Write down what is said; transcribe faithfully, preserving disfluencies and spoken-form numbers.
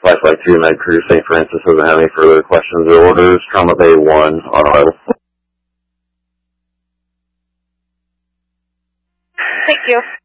Flight Flight two, Night Crew, Saint Francis doesn't have any further questions or orders. Trauma Bay one on arrival. Thank you.